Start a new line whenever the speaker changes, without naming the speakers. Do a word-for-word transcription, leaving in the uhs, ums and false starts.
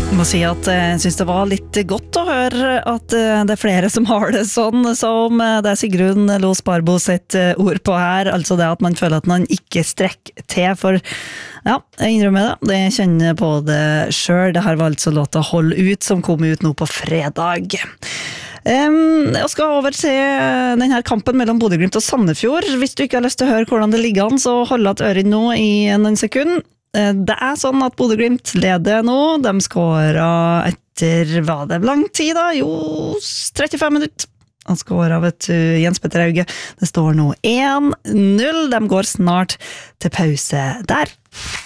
Jeg må si at jeg synes det var litt godt å høre at det er flere som har det sånn, som det er Sigrun Los Barbo sitt ord på her, altså det at man føler at man ikke strekker til, for ja, jeg innrømmer det, det kjenner jeg på det selv. Det her var altså låta Hold ut, som kom ut nå på fredag. Um, jeg skal over til denne kampen mellom Bodø/Glimt og Sandefjord. Hvis du ikke har lyst til å høre hvordan det ligger an, så hold at øret nå i noen sekund. Det er sånn at Bodø/Glimt leder nå. De skårer etter, hva det er lang tid da? Jo, trettifem minutter. Han skårer, vet du, Jens Petter Hauge. Det står nå en null. De går snart til pause der.